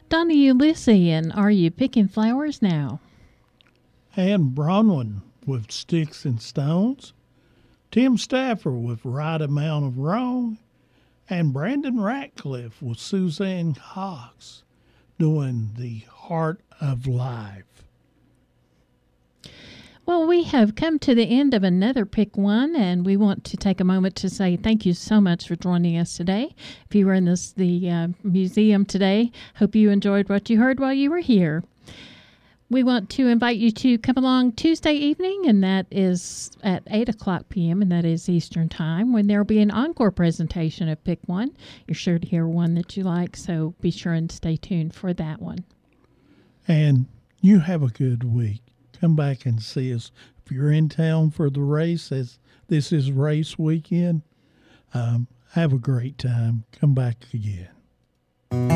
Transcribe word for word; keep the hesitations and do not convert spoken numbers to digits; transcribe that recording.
Donna Ulysses, and are you picking flowers now? And Bronwyn with Sticks and Stones, Tim Stafford with Right Amount of Wrong, and Brandon Ratcliffe with Suzanne Cox doing The Heart of Life. Well, we have come to the end of another Pick One, and we want to take a moment to say thank you so much for joining us today. If you were in this, the uh, museum today, hope you enjoyed what you heard while you were here. We want to invite you to come along Tuesday evening, and that is at eight o'clock p.m., and that is Eastern Time, when there will be an encore presentation of Pick One. You're sure to hear one that you like, so be sure and stay tuned for that one. And you have a good week. Come back and see us. If you're in town for the race, as this is race weekend, um, have a great time. Come back again.